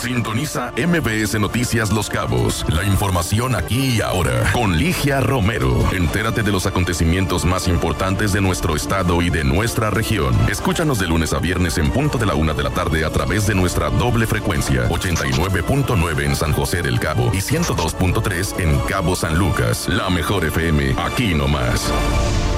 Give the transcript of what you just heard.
Sintoniza MBS Noticias Los Cabos. La información aquí y ahora. Con Ligia Romero. Entérate de los acontecimientos más importantes de nuestro estado y de nuestra región. Escúchanos de lunes a viernes en punto de la 1 de la tarde a través de nuestra doble frecuencia. 89.9 en San José del Cabo y 102.3 en Cabo San Lucas. La mejor FM, aquí nomás.